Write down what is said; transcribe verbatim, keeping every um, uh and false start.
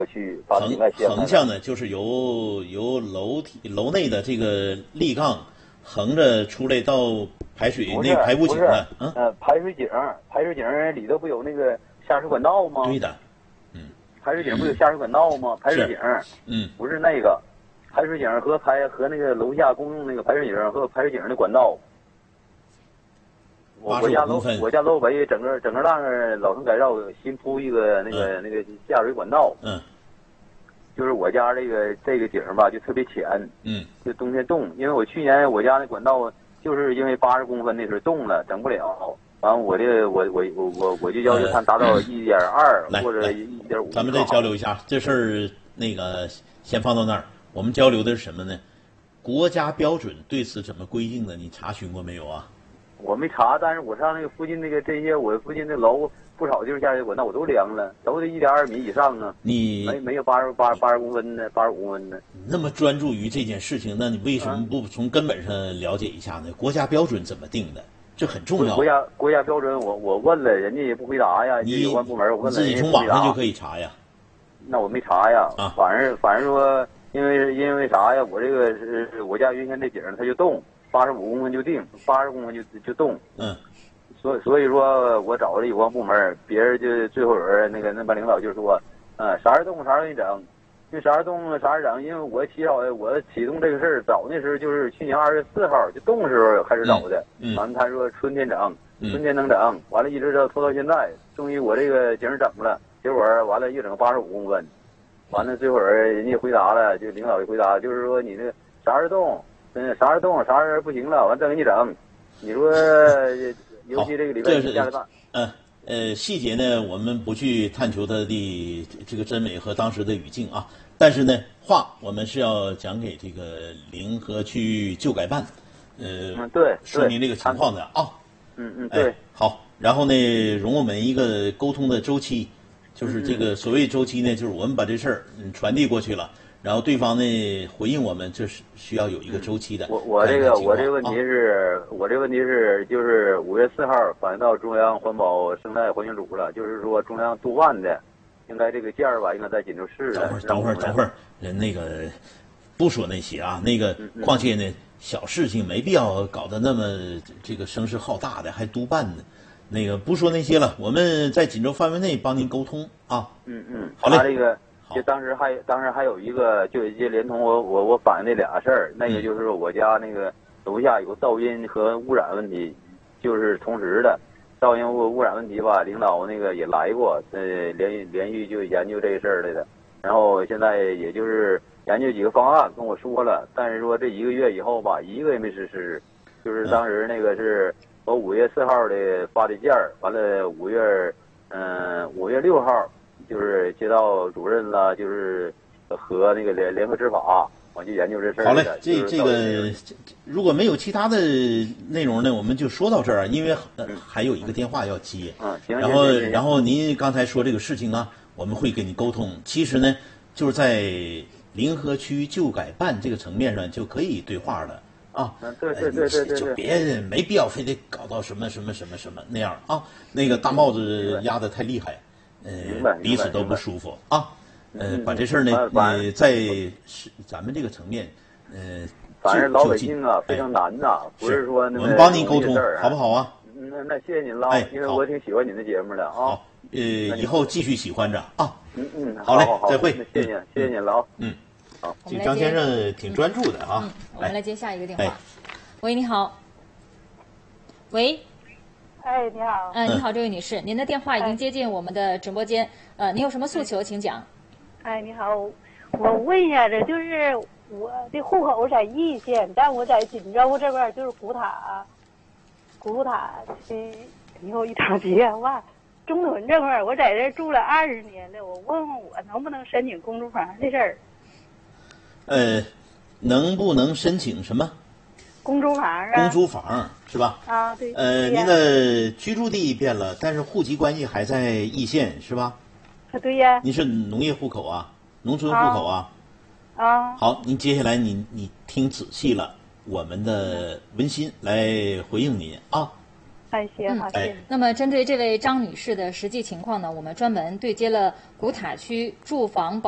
区把横横向的，就是由由楼体楼内的这个立杠横着出来到排水那排污井的， 嗯，呃，排水井，排水井里头不有那个下水管道吗？ 对的，嗯， 排水井不有下水管道吗？排水井， 嗯， 不是那个，排水井和排和那个楼下公用那个排水井和排水井的管道。我我家楼我家楼北整个整个浪老城改造新铺一个那个、嗯、那个下水管道， 嗯， 就是我家这个这个井吧就特别浅， 嗯， 就冬天冻，因为我去年我家那管道就是因为八十公分那时候冻了整不了，完我这我我我我我就要求它达到一点二或者一点五。 咱们再交流一下这事儿，那个先放到那儿。我们交流的是什么呢？国家标准对此怎么规定的？你查询过没有啊？ 我没查，但是我上那个附近那个这些我附近的楼不少地方下水管道我都量了，都得一点二米以上啊。 你没没有八十八八十公分的，八十五公分的。 那么专注于这件事情，那你为什么不从根本上了解一下呢？国家标准怎么定的？这很重要。 国家国家标准我我问了，人家也不回答呀。 你有关部门我问了， 自己从网上就可以查呀。 那我没查呀， 啊， 反正反正说，因为因为啥呀？我这个是我家原先这井它就动，八十五公分就定，八十公分就就动。 嗯。 所所以说我找了有关部门，别人就最后人那个那帮领导就说，呃，啥时动啥时候给你整，因为啥时候动啥时候整，因为我起早我启动这个事儿早那时候就是去年二月四号就动的时候开始找的， 嗯， 完了他说春天整，春天能整，完了一直到拖到现在，终于我这个井整了，结果完了又整八十五公分，完了最后人家回答了，就领导也回答，就是说你这啥时候动，嗯，啥时候动啥时候不行了，完再给你整，你说。尤其这个礼拜下个大， 嗯呃，细节呢，我们不去探求它的这个真伪和当时的语境啊。但是呢，话我们是要讲给这个临河区旧改办，呃， 嗯，对， 说明这个情况的啊。 嗯嗯，对、 哎。好，然后呢，容我们一个沟通的周期，就是这个所谓周期呢，就是我们把这事儿嗯传递过去了。然后对方呢回应我们，这是需要有一个周期的。 我我这个我这个问题是，我这个问题是就是五月四号反映到中央环保生态环境组了，就是说中央督办的，应该这个件儿吧，应该在锦州市的。 等会儿等会儿等会儿，人那个不说那些啊，那个况且呢，小事情没必要搞得那么这个声势浩大的，还督办呢。那个不说那些了，我们在锦州范围内帮您沟通啊。 嗯嗯， 好嘞。 他这个。就当时还当时还有一个，就就连同我我我反映那俩事儿，那个就是我家那个楼下有噪音和污染问题，就是同时的噪音污污染问题吧，领导那个也来过，呃，连连续就研究这个事儿来的，然后现在也就是研究几个方案跟我说了，但是说这一个月以后吧，一个也没实施，就是当时那个是我五月四号的发的件儿，完了五月嗯五月六号。就是街道主任啦，就是和那个联联合执法，我就研究这事儿。 好嘞，这这个如果没有其他的内容呢，我们就说到这儿，因为、呃、还有一个电话要接。 嗯，行。 然后然后您刚才说这个事情啊，我们会跟你沟通。其实呢，就是在临河区旧改办这个层面上就可以对话了啊。 嗯，对对对对对。 就别没必要非得搞到什么什么什么什么那样啊，那个大帽子压得太厉害。呃，彼此都不舒服啊。呃，把这事儿呢，呃，在是咱们这个层面，呃， 反正老百姓啊非常难呐，不是说那我们帮您沟通，好不好啊？ 那那谢谢您了， 哎， 因为我挺喜欢您的节目的啊。 好，呃，以后继续喜欢着啊。 嗯嗯， 好嘞，再会。 谢谢您，谢谢您了啊。 嗯， 好， 这张先生挺专注的啊。 嗯，我们来接下一个电话。喂，你好。喂。 哎，你好。 嗯，你好，这位女士，您的电话已经接进我们的直播间。呃，您有什么诉求，请讲。 哎，你好，我问一下，这就是我的户口在易县，但我在锦州这边，就是古塔，古塔区有一条街哇，中屯这块，我在这住了二十年了，我问问我能不能申请公租房的事儿。 呃，能不能申请什么？ 公租房啊， 公租房是吧？ 啊，对。 呃，您的居住地变了，但是户籍关系还在易县是吧？ 啊，对呀。 您是农业户口啊，农村户口啊？ 啊。 好，您接下来你你听仔细了，我们的文心来回应您啊。 哎，行，好，谢谢。 那么，针对这位张女士的实际情况呢，我们专门对接了古塔区住房保